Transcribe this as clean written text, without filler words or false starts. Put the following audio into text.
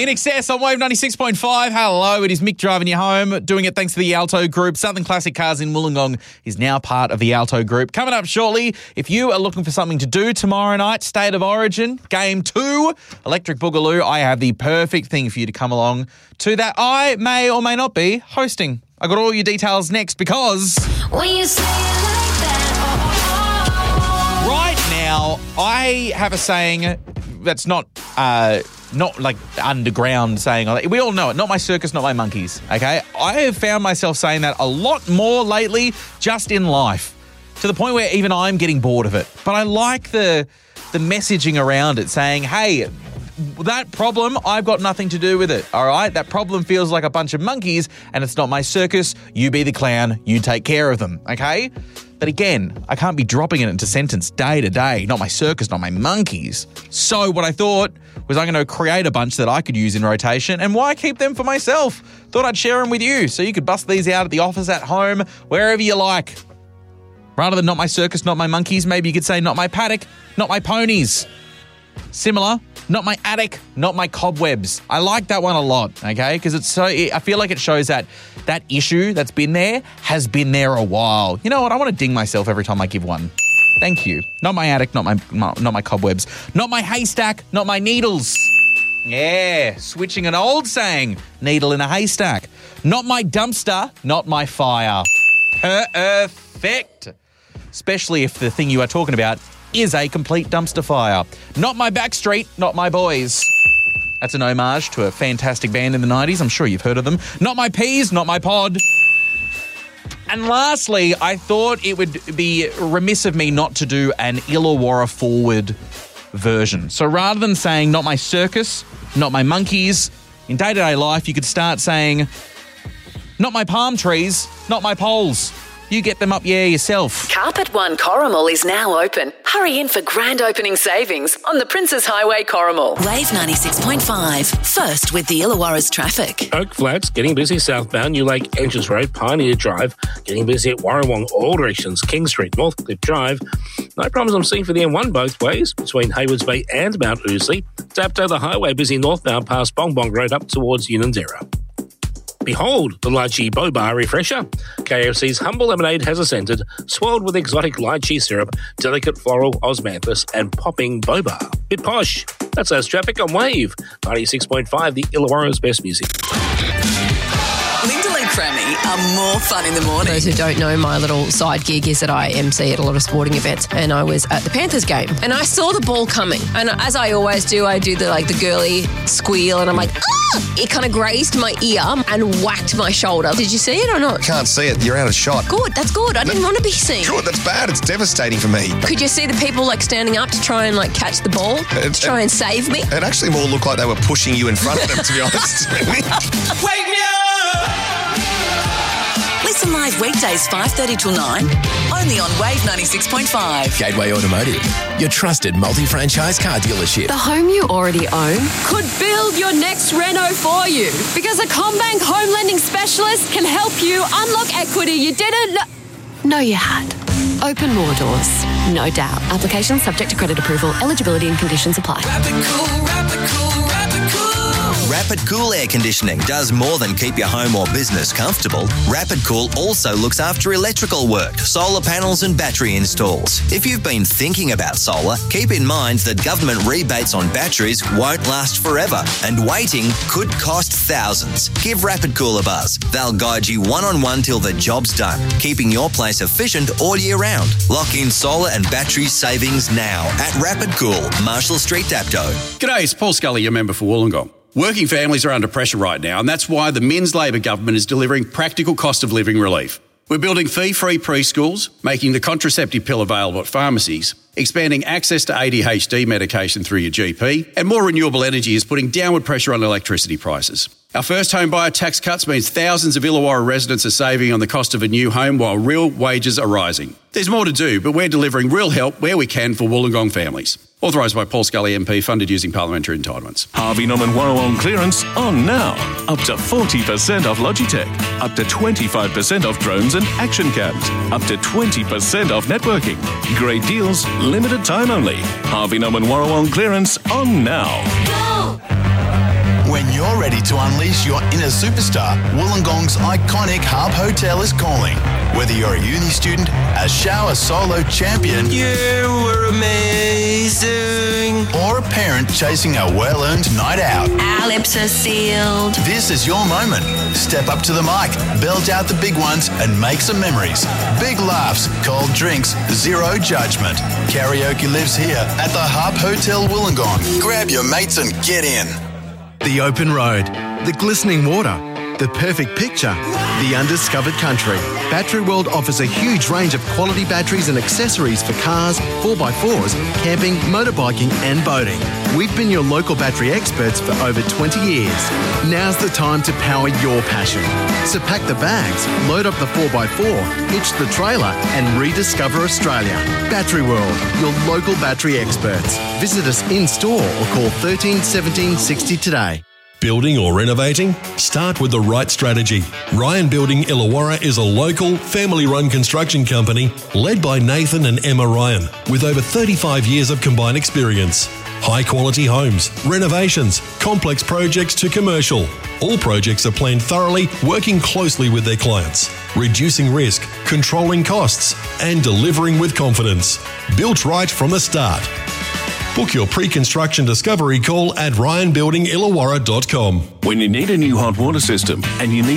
In Excess on Wave 96.5. Hello, it is Mick driving you home, doing it thanks to the Alto Group. Southern Classic Cars in Wollongong is now part of the Alto Group. Coming up shortly, if you are looking for something to do tomorrow night, State of Origin, Game 2, Electric Boogaloo, I have the perfect thing for you to come along to that I may or may not be hosting. I got all your details next because When you say it like that, right now I have a saying that's not like underground saying. We all know it. Not my circus, not my monkeys, okay? I have found myself saying that a lot more lately just in life, to the point where even I'm getting bored of it. But I like the messaging around it, saying, hey, that problem, I've got nothing to do with it, all right? That problem feels like a bunch of monkeys and it's not my circus. You be the clown. You take care of them, okay? But again, I can't be dropping it into sentence day to day. Not my circus, not my monkeys. So what I thought was I'm going to create a bunch that I could use in rotation, and why keep them for myself? Thought I'd share them with you so you could bust these out at the office, at home, wherever you like. Rather than not my circus, not my monkeys, maybe you could say not my paddock, not my ponies. Similar, not my attic, not my cobwebs. I like that one a lot, okay? Because I feel like it shows that issue that's been there has been there a while. You know what? I want to ding myself every time I give one. Thank you. Not my attic, not my cobwebs, not my haystack, not my needles. Yeah, switching an old saying, needle in a haystack. Not my dumpster, not my fire. Perfect. Especially if the thing you are talking about is a complete dumpster fire. Not my backstreet, not my boys. That's an homage to a fantastic band in the 90s. I'm sure you've heard of them. Not my peas, not my pod. And lastly, I thought it would be remiss of me not to do an Illawarra forward version. So rather than saying not my circus, not my monkeys, in day-to-day life you could start saying not my palm trees, not my poles. You get them up, yourself. Carpet One Corrimal is now open. Hurry in for grand opening savings on the Princes Highway Corrimal. Wave 96.5. First with the Illawarra's traffic. Oak Flats, getting busy southbound, New Lake Entrance Road, Pioneer Drive, getting busy at Warrawong, all directions, King Street, Northcliffe Drive. No problems I'm seeing for the M1 both ways, between Haywards Bay and Mount Ousley. Dapto, the highway, busy northbound past Bong Bong Road up towards Unanderra. Behold, the lychee boba refresher. KFC's humble lemonade has ascended, swirled with exotic lychee syrup, delicate floral osmanthus, and popping boba. Bit posh. That's us traffic on Wave 96.5, the Illawarra's best music. Linda and Crammy are more fun in the morning. For those who don't know, my little side gig is that I MC at a lot of sporting events, and I was at the Panthers game, and I saw the ball coming, and as I always do, I do the girly squeal, and I'm like, ah! It kind of grazed my ear and whacked my shoulder. Did you see it or not? Can't see it. You're out of shot. Good, that's good. I didn't want to be seen. Good, that's bad. It's devastating for me. Could you see the people standing up to try and catch the ball, to try and save me? It actually more looked like they were pushing you in front of them, to be honest. Wake me up! Listen live weekdays 5:30 till 9, only on Wave 96.5. Gateway Automotive, your trusted multi-franchise car dealership. The home you already own could build your next Renault for you, because a CommBank home lending specialist can help you unlock equity you didn't know you had. Open more doors, no doubt. Application subject to credit approval. Eligibility and conditions apply. Rapid Cool, Rapid Cool, Rapid Cool. Rapid Cool Air Conditioning does more than keep your home or business comfortable. Rapid Cool also looks after electrical work, solar panels and battery installs. If you've been thinking about solar, keep in mind that government rebates on batteries won't last forever, and waiting could cost thousands. Give Rapid Cool a buzz. They'll guide you one-on-one till the job's done, keeping your place efficient all year round. Lock in solar and battery savings now at Rapid Cool, Marshall Street, Dapto. G'day, it's Paul Scully, your member for Wollongong. Working families are under pressure right now, and that's why the Men's Labor government is delivering practical cost of living relief. We're building fee-free preschools, making the contraceptive pill available at pharmacies, expanding access to ADHD medication through your GP, and more renewable energy is putting downward pressure on electricity prices. Our first home buyer tax cuts means thousands of Illawarra residents are saving on the cost of a new home while real wages are rising. There's more to do, but we're delivering real help where we can for Wollongong families. Authorised by Paul Scully MP, funded using parliamentary entitlements. Harvey Norman Warrawong clearance on now. Up to 40% off Logitech. Up to 25% off drones and action cams. Up to 20% off networking. Great deals, limited time only. Harvey Norman Warrawong clearance on now. go! When you're ready to unleash your inner superstar, Wollongong's iconic Harp Hotel is calling. Whether you're a uni student, a shower solo champion, You were amazing. or a parent chasing a well-earned night out, Our lips are sealed. this is your moment. Step up to the mic, belt out the big ones, and make some memories. Big laughs, cold drinks, zero judgment. Karaoke lives here at the Harp Hotel Wollongong. Grab your mates and get in. The open road, the glistening water, the perfect picture, the undiscovered country. Battery World offers a huge range of quality batteries and accessories for cars, 4x4s, camping, motorbiking and boating. We've been your local battery experts for over 20 years. Now's the time to power your passion. So pack the bags, load up the 4x4, hitch the trailer and rediscover Australia. Battery World, your local battery experts. Visit us in store or call 13 17 60 today. Building or renovating? Start with the right strategy. Ryan Building Illawarra is a local, family-run construction company led by Nathan and Emma Ryan with over 35 years of combined experience. High-quality homes, renovations, complex projects to commercial. All projects are planned thoroughly, working closely with their clients, reducing risk, controlling costs, and delivering with confidence. Built right from the start. Book your pre-construction discovery call at ryanbuildingillawarra.com. When you need a new hot water system and you need